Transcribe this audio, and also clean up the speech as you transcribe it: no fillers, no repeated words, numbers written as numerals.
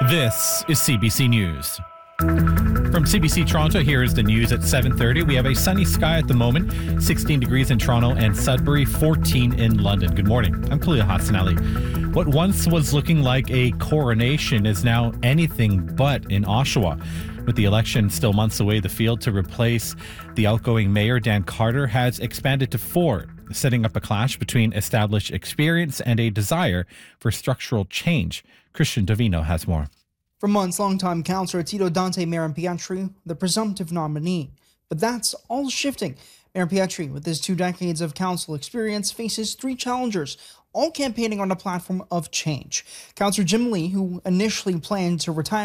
This is CBC News. From CBC Toronto, here is the news at 7:30. We have a sunny sky at the moment, 16 degrees in Toronto and Sudbury, 14 in London. Good morning. I'm Khalil Hassanali. What once was looking like a coronation is now anything but in Oshawa. With the election still months away, the field to replace the outgoing mayor, Dan Carter, has expanded to 4, setting up a clash between established experience and a desire for structural change. Christian Davino has more. For months, longtime councillor Tito Dante Marin-Pietri, the presumptive nominee. But that's all shifting. Marin-Pietri, with his 2 decades of council experience, faces 3 challengers, all campaigning on a platform of change. Councillor Jim Lee, who initially planned to retire